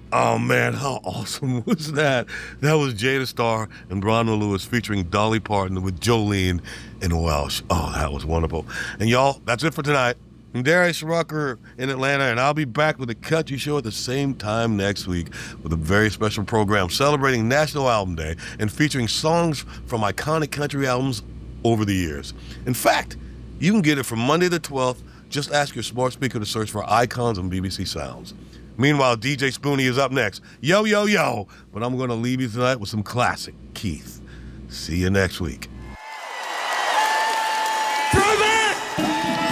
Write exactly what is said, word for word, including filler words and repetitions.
Oh man, how awesome was that? That was Jada Starr and Ronald Lewis featuring Dolly Parton with Jolene in Welsh. Oh, that was wonderful. And y'all, that's it for tonight. I'm Darius Rucker in Atlanta, and I'll be back with the Cut You Show at the same time next week with a very special program celebrating National Album Day and featuring songs from iconic country albums over the years. In fact, you can get it from Monday the twelfth. Just ask your smart speaker to search for Icons on B B C Sounds. Meanwhile, D J Spoonie is up next. Yo, yo, yo. But I'm going to leave you tonight with some classic Keith. See you next week.